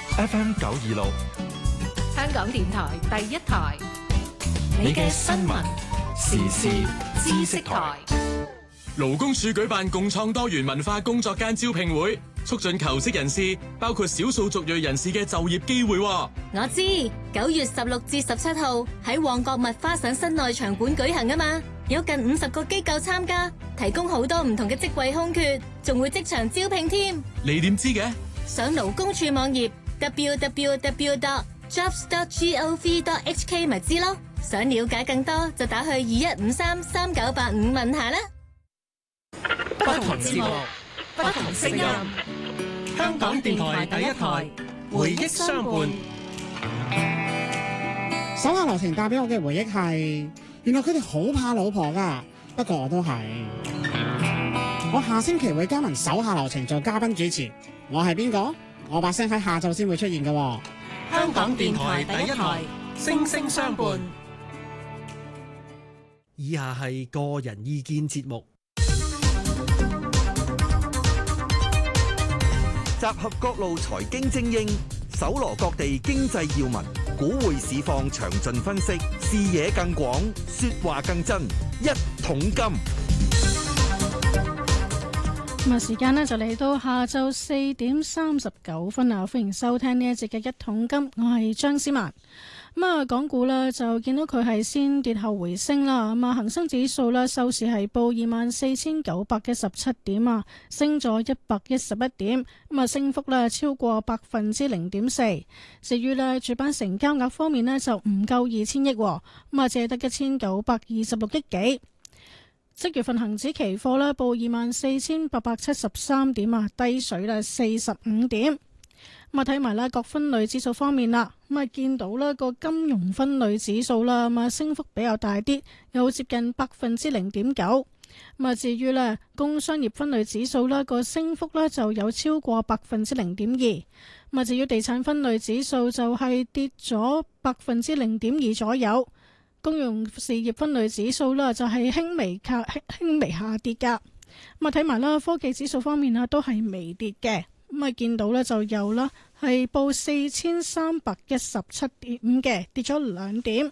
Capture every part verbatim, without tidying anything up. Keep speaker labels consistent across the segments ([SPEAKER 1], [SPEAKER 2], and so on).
[SPEAKER 1] F M 九二六，
[SPEAKER 2] 香港電台第一台，你嘅新聞時事知識台。
[SPEAKER 3] 勞工處舉辦共創多元文化工作間招聘會，促進求職人士，包括少數族裔人士嘅就業機會。
[SPEAKER 4] 我知九月十六至十七號喺旺角麥花臣室內場館舉行啊嘛，有近五十個機構參加，提供好多唔同嘅職位空缺，仲會即場招聘添。
[SPEAKER 3] 你點知嘅？
[SPEAKER 4] 上勞工處網頁 double-u double-u double-u dot jobs dot gov dot h k 咪知咯。想了解更多就打去二一五三三九八五問下啦。
[SPEAKER 2] 不同節目，不同聲音，香港電台第一台，回憶相伴。
[SPEAKER 5] 手下留情帶俾我嘅回憶係，原來佢哋好怕老婆噶，不過我都係。我下星期會加盟手下留情做嘉賓主持，我係邊個？我把聲喺下晝先會出現嘅。
[SPEAKER 2] 香港電台第一台，聲聲相伴。
[SPEAKER 6] 以下係個人意見節目。
[SPEAKER 7] 集合各路財經精英，搜羅各地經濟要聞，股匯市況詳盡分析，視野更廣，說話更真。一桶金。
[SPEAKER 8] 咁啊，時間呢就嚟到下晝四點三十九分啊！歡迎收聽呢一節嘅一桶金，我係張思曼。咁啊，港股呢就見到佢係先跌後回升啦。咁啊，恒生指數呢收市係報二萬四千九百一十七點啊，升咗一百一十一點。咁啊，升幅呢超過百分之零點四。至於呢主板成交額方面呢就唔夠二千億，咁啊，只係得一千九百二十六億幾。即月份恒指期貨呢報二萬四千八百七十三點啊，低水啦四十五點。咁啊，睇埋啦各分類指數方面啦，咁啊見到啦個金融分類指數啦，咁啊升幅比較大啲，有接近百分之零點九。咁啊，至於咧工商業分類指數啦，個升幅咧就有超過百分之零點二。咁啊，至於地產分類指數就係跌咗百分之零點二左右。公用事業分類指數啦就係輕微下輕微下跌噶。咁啊，睇埋啦科技指數方面啊，都係微跌嘅。咁啊，見到咧就有啦，係報四千三百一十七點嘅，跌咗兩點。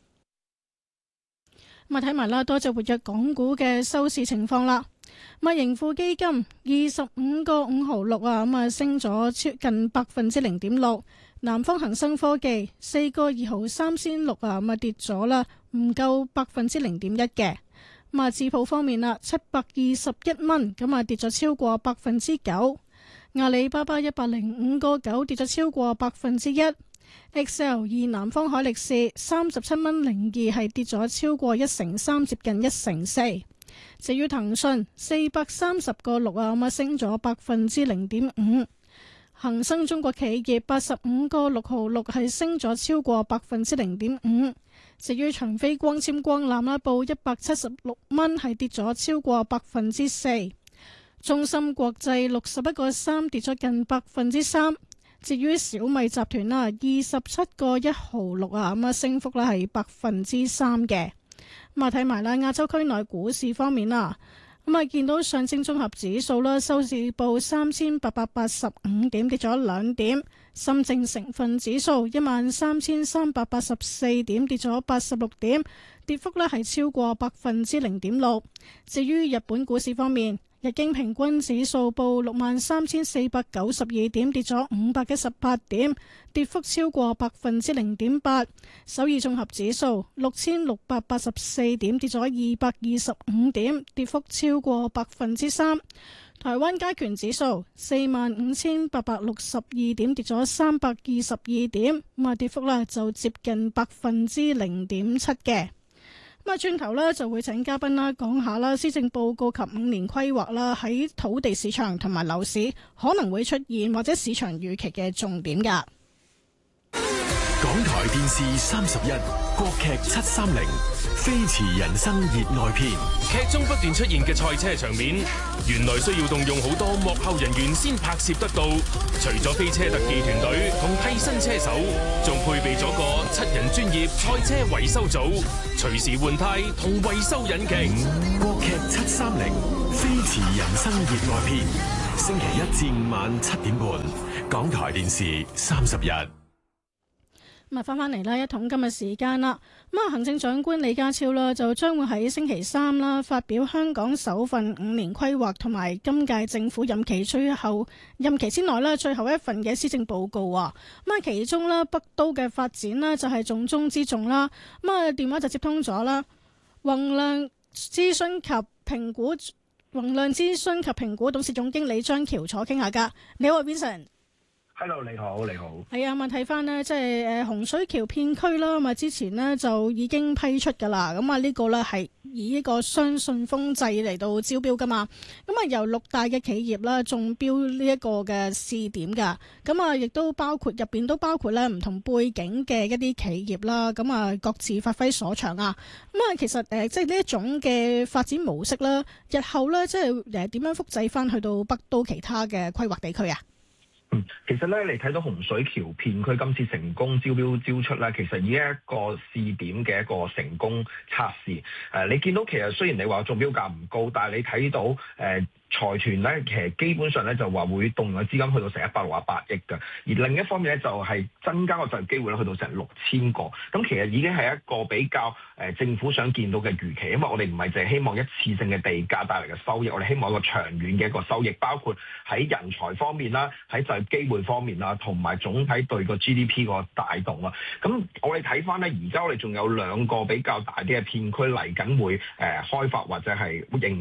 [SPEAKER 8] 咁啊，睇埋啦多隻活躍港股嘅收市情況啦。咁啊，盈富基金二十五個五毫六啊，咁啊升咗接近百分之零點六。南方恒生科技四個二毫三仙六啊，咁啊跌咗啦，唔夠百分之零點一嘅。咁啊，智普方面啦，七百二十一蚊，咁啊跌咗超過百分之九。阿里巴巴一百零五個九跌咗超過百分之一。X L 二南方海力士三十七蚊零二係跌咗超過一成三，接近一成四。至於騰訊四百三十個六啊，咁啊升咗百分之零點五。恒生中國企業八十五個六毫六係升咗超過百分之零點五。至於長飛光纖光纜啦，報一百七十六蚊係跌咗超過百分之四。中芯國際六十一個三跌咗近百分之三。至於小米集團啦，二十七個一毫六啊，咁啊升幅咧係百分之三嘅。咁啊睇埋啦亞洲區內股市方面啦，咁啊見到上證綜合指數啦收市報三千八百八十五點，跌咗兩點。深證成分指數一萬三千三百八十四點，跌咗八十六點，跌幅咧係超過百分之零點六。至於日本股市方面，日經平均指數報六萬三千四百九十二點，跌咗五百一十八點，跌幅超過百分之零點八。首爾綜合指數六千六百八十四點，跌咗二百二十五點，跌幅超過百分之三。台灣加權指數四萬五千八百六十二點，跌咗三百二十二點，咁啊跌幅咧就接近百分之零點七嘅。咁啊，轉頭咧就會請嘉賓啦，講下啦施政報告及五年規劃啦，喺土地市場同埋樓市可能會出現或者市場預期嘅重點噶。
[SPEAKER 9] 港台電視三十一，國劇七三零，飛馳人生熱愛篇。
[SPEAKER 3] 劇中不斷出現嘅賽車場面，原來需要動用好多幕後人員先拍攝得到。除咗飛車特技團隊同替身車手，仲配備咗個七人專業賽車維修組，隨時換胎同維修引擎。
[SPEAKER 9] 國劇七三零，飛馳人生熱愛篇。 星期一至五晚七點半，港台電視三十日。
[SPEAKER 8] 咁啊，翻返嚟啦，一桶金嘅時間啦。咁啊，行政長官李家超啦，就將會喺星期三啦發表香港首份五年規劃同埋今屆政府任期最後任期之內啦最後一份嘅施政報告啊。咁啊，其中啦北都嘅發展啦就係重中之重啦。咁啊，電話就接通咗啦，宏亮諮詢及評估宏亮諮詢及評估董事總經理張翹楚傾下㗎。你好 ，Vincent。
[SPEAKER 1] Hello， 你好，你好。
[SPEAKER 8] 係啊，咁啊睇翻呢，即係誒洪水橋片區啦，咁啊之前呢就已經批出噶啦，咁啊呢個呢係以呢個雙信封制嚟到招標噶嘛，咁啊由六大嘅企業啦中標呢一個嘅試點噶，咁啊亦都包括入邊都包括咧唔同背景嘅一啲企業啦，咁啊各自發揮所長啊，咁啊其實誒即係呢一種嘅發展模式啦，日後呢，即係誒點樣複製翻去到北都其他嘅規劃地區啊？
[SPEAKER 1] 嗯，其實咧，你睇到洪水橋片區今次成功招標招出咧，其實已經係一個試點嘅一個成功測試。誒、呃，你見到其實雖然你話中標價唔高，但係你睇到誒。呃財團咧，其實基本上咧就話會動用嘅資金去到成一百六十八億嘅，而另一方面咧就係增加個就業機會咧去到成六千個，咁其實已經係一個比較誒、呃、政府想見到嘅預期，因為我哋唔係淨係希望一次性嘅地價帶嚟嘅收益，我哋希望一個長遠嘅一個收益，包括喺人才方面啦，喺就業機會方面啦，同埋總體對個 G D P 個帶動啦。咁我哋睇翻咧，而家我哋仲有兩個比較大啲嘅片區嚟緊會誒、呃、開發或者係營